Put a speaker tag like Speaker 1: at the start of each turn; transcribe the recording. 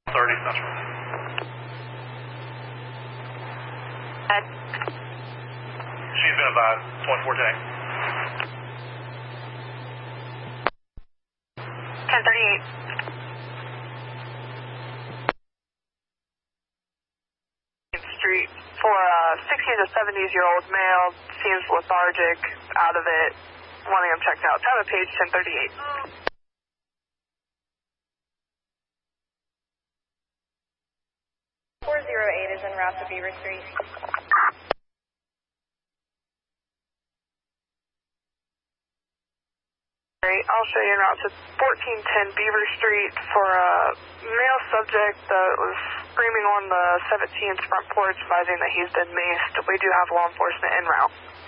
Speaker 1: 30 Central.
Speaker 2: Ed.
Speaker 1: She's been advised. 2410.
Speaker 2: 1038. Street for a 60 to 70-year-old male, seems lethargic, out of it, wanting him checked out. Time of page 1038.
Speaker 3: 408 is en route to Beaver Street.
Speaker 2: I'll show you en route to 1410 Beaver Street for a male subject that was screaming on the 17th front porch, advising that he's been maced. We do have law enforcement en route.